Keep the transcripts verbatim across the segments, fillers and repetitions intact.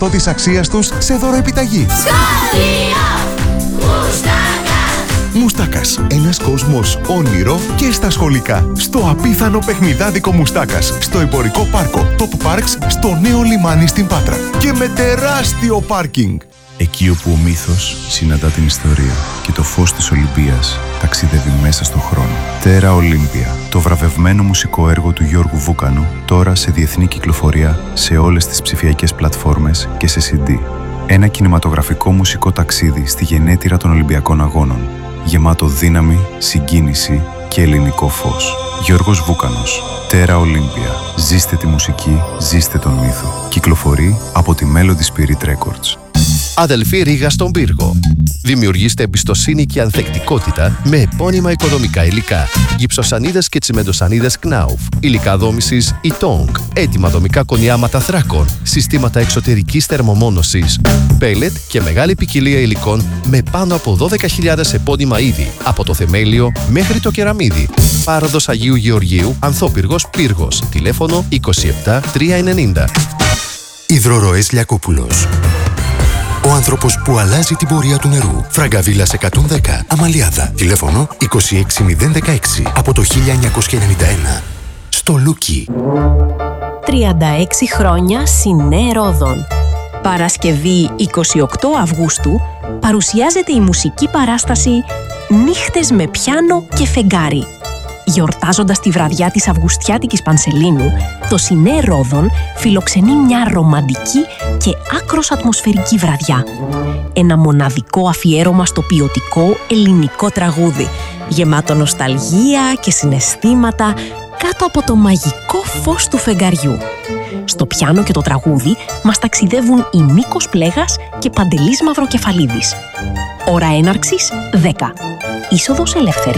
τοις εκατό της αξίας τους σε δωροεπιταγή. Σχολείο Μουστάκας. Μουστάκας. Ένας κόσμος όνειρο και στα σχολικά. Στο απίθανο παιχνιδάδικο Μουστάκας. Στο εμπορικό πάρκο Top Parks, στο νέο λιμάνι στην Πάτρα. Και με τεράστιο πάρκινγκ. Εκεί όπου ο μύθος συναντά την ιστορία και το φως της Ολυμπίας ταξιδεύει μέσα στον χρόνο. Τέρα Ολύμπια, το βραβευμένο μουσικό έργο του Γιώργου Βούκανου, τώρα σε διεθνή κυκλοφορία σε όλες τις ψηφιακές πλατφόρμες και σε σι ντι. Ένα κινηματογραφικό μουσικό ταξίδι στη γενέτειρα των Ολυμπιακών Αγώνων, γεμάτο δύναμη, συγκίνηση και ελληνικό φως. Γιώργος Βούκανος, Τέρα Ολύμπια. Ζήστε τη μουσική, ζήστε τον μύθο. Κυκλοφορεί από τη Melody Spirit Records. Αδελφή Ρήγα στον πύργο. Δημιουργήστε εμπιστοσύνη και ανθεκτικότητα με επώνυμα οικοδομικά υλικά. Γυψοσανίδες και τσιμεντοσανίδες Knauf. Υλικά δόμησης Itong. Έτοιμα δομικά κονιάματα θράκων. Συστήματα εξωτερικής θερμομόνωσης. Πέλετ και μεγάλη ποικιλία υλικών με πάνω από δώδεκα χιλιάδες επώνυμα είδη. Από το θεμέλιο μέχρι το κεραμίδι. Πάροδος Αγίου Γεωργίου, Ανθόπυργος Πύργος. Τηλέφωνο είκοσι επτά τριακόσια ενενήντα. Υδροροές Λιακόπουλος. Ο άνθρωπος που αλλάζει την πορεία του νερού. Φραγκαβίλας εκατόν δέκα, Αμαλιάδα. Τηλέφωνο είκοσι έξι μηδέν δεκαέξι από το χίλια εννιακόσια ενενήντα ένα. Στο Λούκι. τριάντα έξι χρόνια Σινέ Ρόδων. Παρασκευή εικοστή ογδόη Αυγούστου παρουσιάζεται η μουσική παράσταση «Νύχτες με πιάνο και φεγγάρι». Γιορτάζοντας τη βραδιά της Αυγουστιάτικης Πανσελίνου, το Σινέ Ρόδων φιλοξενεί μια ρομαντική και άκρως ατμοσφαιρική βραδιά. Ένα μοναδικό αφιέρωμα στο ποιοτικό ελληνικό τραγούδι, γεμάτο νοσταλγία και συναισθήματα κάτω από το μαγικό φως του φεγγαριού. Στο πιάνο και το τραγούδι μας ταξιδεύουν η Νίκος Πλέγας και Παντελής Μαυροκεφαλίδης. Ώρα έναρξης δέκα. Είσοδος ελεύθερη.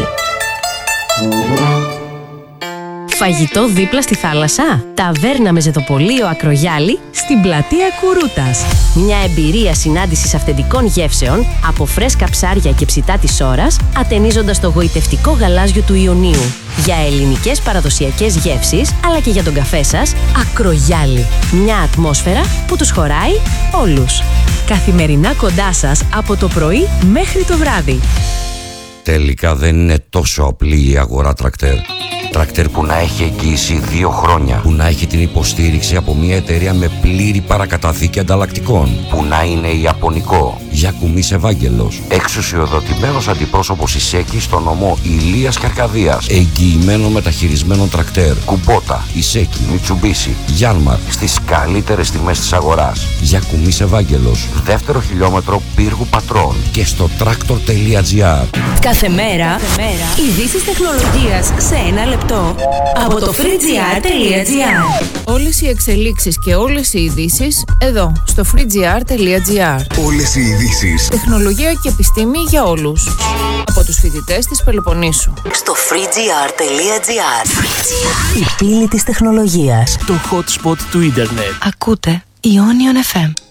Φαγητό δίπλα στη θάλασσα. Ταβέρνα με ζετοπολείο Ακρογιάλη στην πλατεία Κουρούτας. Μια εμπειρία συνάντησης αυθεντικών γεύσεων από φρέσκα ψάρια και ψητά της Ώρας, ατενίζοντας το γοητευτικό γαλάζιο του Ιωνίου. Για ελληνικές παραδοσιακές γεύσεις, αλλά και για τον καφέ σας, Ακρογιάλη. Μια ατμόσφαιρα που τους χωράει όλους. Καθημερινά κοντά σας από το πρωί μέχρι το βράδυ. Τελικά δεν είναι τόσο απλή η αγορά τρακτέρ. Τρακτέρ που να έχει εγγύηση δύο χρόνια, που να έχει την υποστήριξη από μια εταιρεία με πλήρη παρακαταθήκη ανταλλακτικών, που να είναι ιαπωνικό. Γιακουμής Ευάγγελος, εξουσιοδοτημένος αντιπρόσωπος Ισέκη στο νομό Ηλίας και Αρκαδίας, εγγυημένο μεταχειρισμένο τρακτέρ. Κουμπότα, Ισέκη, Μιτσουμπίσι, Γιάνμαρ, στις καλύτερες τιμές της αγοράς. Γιακουμής Ευάγγελος, δεύτερο χιλιόμετρο Πύργου Πατρών και στο τρακτορ τελεία τζι άρ. Κάθε μέρα, ειδήσεις τεχνολογίας σε ένα λεπτό από το free g r τελεία g r. Όλες οι εξελίξεις και όλες οι ειδήσεις εδώ στο free g r τελεία g r. Όλες οι ειδήσεις. Τεχνολογία και επιστήμη για όλους. Από τους φοιτητές της Πελοποννήσου. Στο free g r τελεία g r. Η πύλη της τεχνολογίας. Το hotspot του ίντερνετ. Ακούτε Ionion εφ εμ.